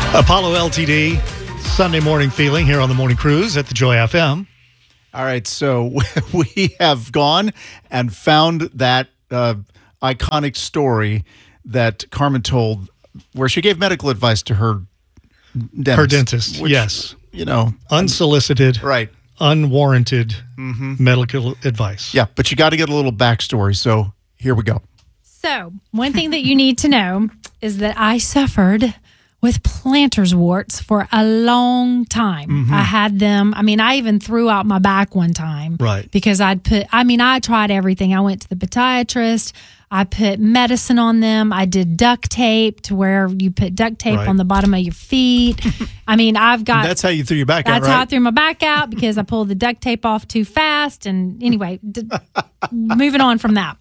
Apollo LTD, Sunday morning feeling here on the Morning Cruise at the Joy FM. All right, so we have gone and found that iconic story that Carmen told where she gave medical advice to her dentist. Her dentist, which, yes. You know. Unsolicited, right. Unwarranted medical advice. Yeah, but you got to get a little backstory, so here we go. So, one thing that you need to know is that I suffered with plantar's warts for a long time. I had them. I mean, I even threw out my back one time. Right. Because I tried everything. I went to the podiatrist. I put medicine on them. I did duct tape to where you put duct tape on the bottom of your feet. I mean, That's how you threw your back out, right? That's how I threw my back out because I pulled the duct tape off too fast. And anyway, moving on from that.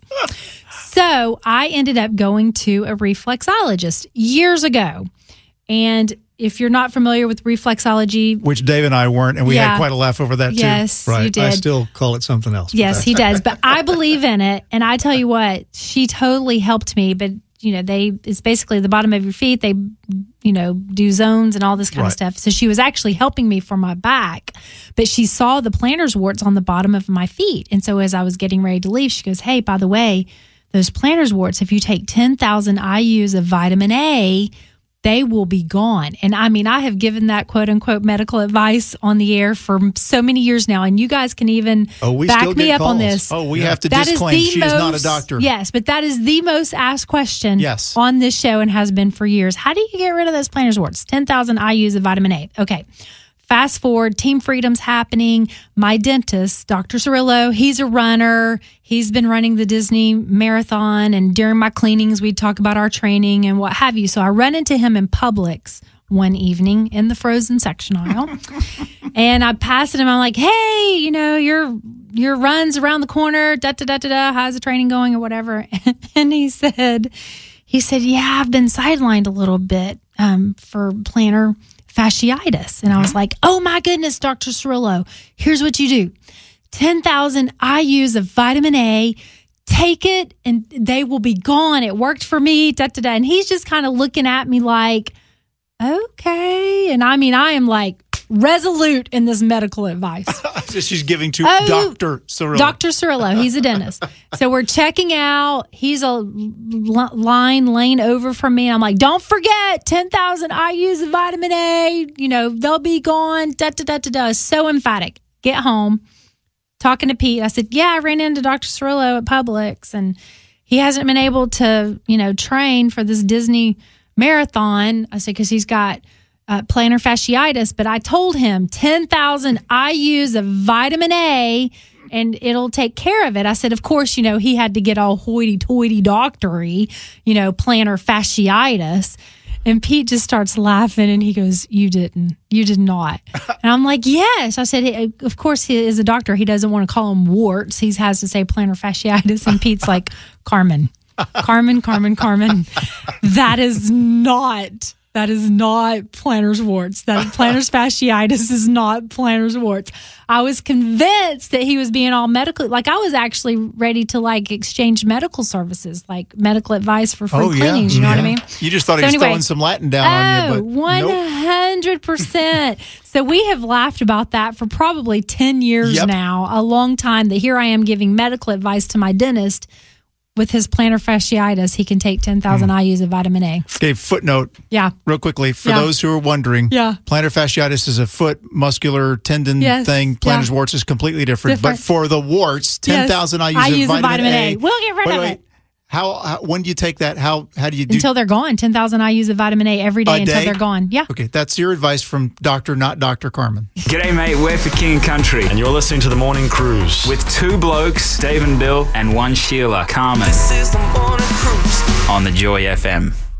So I ended up going to a reflexologist years ago. And if you're not familiar with reflexology, which Dave and I weren't, and we had quite a laugh over that too. Yes, right. You did. I still call it something else. Yes, he does. But I believe in it. And I tell you what, she totally helped me. But, you know, it's basically the bottom of your feet. They, you know, do zones and all this kind of stuff. So she was actually helping me for my back. But she saw the plantar's warts on the bottom of my feet. And so as I was getting ready to leave, she goes, hey, by the way, those plantar's warts, if you take 10,000 IUs of vitamin A, they will be gone. And I mean, I have given that quote unquote medical advice on the air for so many years now. And you guys can even back me up on this. Oh, we have to disclaim she is not a doctor. Yes, but that is the most asked question on this show and has been for years. How do you get rid of those plantar's warts? 10,000 IUs of vitamin A. Okay. Fast forward, Team Freedom's happening. My dentist, Dr. Cirillo, he's a runner. He's been running the Disney Marathon, and during my cleanings, we'd talk about our training and what have you. So I run into him in Publix one evening in the frozen section aisle, and I pass him. I'm like, hey, you know, your run's around the corner. Da-da-da-da-da. How's the training going or whatever? And he said, yeah, I've been sidelined a little bit for plantar fasciitis. And I was like, oh my goodness, Dr. Cirillo, here's what you do. 10,000 IUs of vitamin A, take it and they will be gone. It worked for me, da-da-da. And he's just kind of looking at me like, okay. And I mean, I am like resolute in this medical advice. So she's giving to Dr. Cirillo. Dr. Cirillo, he's a dentist. So we're checking out. He's a lane over from me. And I'm like, don't forget 10,000 IUs of vitamin A. You know, they'll be gone. Da-da-da-da-da. So emphatic. Get home. Talking to Pete. I said, yeah, I ran into Dr. Cirillo at Publix. And he hasn't been able to, you know, train for this Disney marathon. I said, because he's got plantar fasciitis, but I told him 10,000 IUs of vitamin A and it'll take care of it. I said, of course, you know, he had to get all hoity-toity doctory, you know, plantar fasciitis. And Pete just starts laughing and he goes, you did not. And I'm like, yes. I said, of course, he is a doctor. He doesn't want to call them warts. He has to say plantar fasciitis. And Pete's like, Carmen. That is not plantar's warts. That plantar's fasciitis is not plantar's warts. I was convinced that he was being all medical. Like I was actually ready to like exchange medical services, like medical advice for free cleanings. You know what I mean? You just thought he was throwing some Latin down on you, but 100%. So we have laughed about that for probably 10 years now, a long time, that here I am giving medical advice to my dentist. With his plantar fasciitis, he can take 10,000 IUs of vitamin A. Okay, footnote. Yeah. Real quickly, for those who are wondering, plantar fasciitis is a foot muscular tendon thing. Plantar's warts is completely different. But for the warts, 10,000 IUs of vitamin A. We'll get rid of it. How? When do you take that? How do you do? Until they're gone. 10,000 IUs of vitamin A every day until they're gone. Yeah. Okay, that's your advice from Dr. Not Dr. Carmen. G'day, mate. We're for King and Country. And you're listening to The Morning Cruise. With two blokes, Dave and Bill, and one Sheila, Carmen. This is The Morning Cruise on the Joy FM.